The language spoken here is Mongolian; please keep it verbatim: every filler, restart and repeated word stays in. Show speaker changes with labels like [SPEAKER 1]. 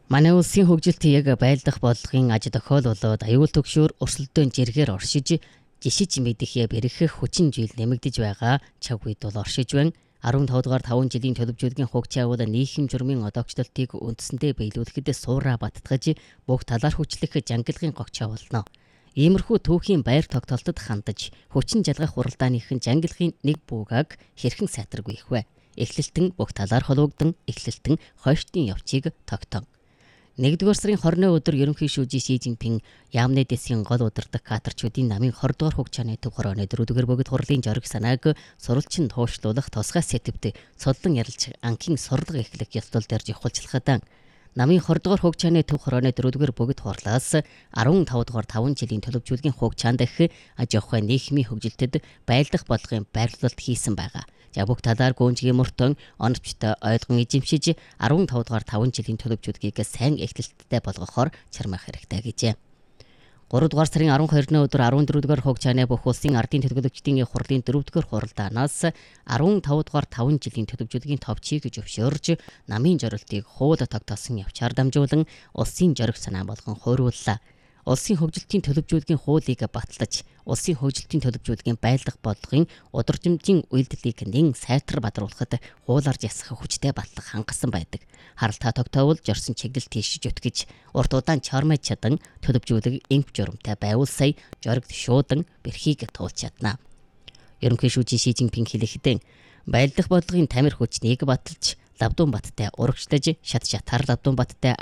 [SPEAKER 1] Манай улсын хөгжилт яг байлдах бодлогын аж тохиол болоод аюул төгшөөр өрсөлдөөн жиргээр оршиж жишиж мэдихээ бэрхэх хүчин жил нэмэгдэж байгаа цаг үед бол оршиж байна. арван тавь дугаар таван жилийн төлөвчдийн хугацаа бол нийхэм журмын одоогчлолтыг үндсэндээ биелүүлэхэд суураа баттгаж бүх талаар хүчлэх жангилгын гогчоо болно. Иймэрхүү түүхийн байр тогтоолтод хандаж хүчин жалгах хуралдааныхын жангилгын нэг буугааг хэрхэн сайтаргүй их вэ? Эхлэлтэн бүх талаар холбогдсон, эхлэлтэн хойштын явцыг тогтоон. нэгдүгээр сарын хорины өдөр ерөнхий шүүжи Ши Жинпин яамны дэсгийн гол удирдах кадрчүүдийн намын хорь дугаар хугацааны төвхөр өнөөдөр өдгөр богд хурлын зориг санааг сурвалжин туушлуулах тусгай сэтгвт судлан ярилж анхин сурлага эхлэх ёслол дээр жихулчлахад намын хорь дугаар хугацааны төвхөр өнөөдөр өдгөр богд хурлаас арван тавь дугаар таван жилийн төлөвчүүлгийн хугацаанд их аж ахуй нийгмийн хөгжилтэд байлдах бодлогын байрлалт хийсэн байгаа. За бүх талаар гүнжгийн мөртөн оновчтой ойлгон эзэмшиж арван тавь дугаар таван жилийн төлөвчүүдгийг сайн эхлэлттэй болгохоор чармаах хэрэгтэй гэжээ. гурав дугаар сарын арван хоёрны өдөр арван дөрөв дугаар хугацааны бүх улсын ардын төлөөлөгчдийн хурлын дөрөв дугаар хуралдаанаас арван тавь дугаар таван жилийн төлөвчүүдийн товчийг зөвшөөрж намын зорилтыг хууль тогтоосон явчаар дамжуулан улсын зориг санаа болгон хойрууллаа. Улсын хөгжилтийн төлөвчүүдийн хуулийг батлаж, улсын хөгжилтийн төлөвчүүдийн байлдах бодлогын удирдамжийн үйлдэлийг нэн сайтар бадруулахад хуулаарж ясах хүчтэй батлах хангасан байдаг. Харалтаа тогтоовол жорсон чиглэл тийшж өтгөж, урт удаан чормой чадан төлөвчүүлэг инх журамтай байвал сая жоригт шуудан бэрхийг туулж чадна. Ерөнхий шүүжи Ши Жинпин хэлэхдээ байлдах бодлогын тамир хүчнийг баталж, Лавдун баттай урагшлаж, шат шатаар Лавдун баттай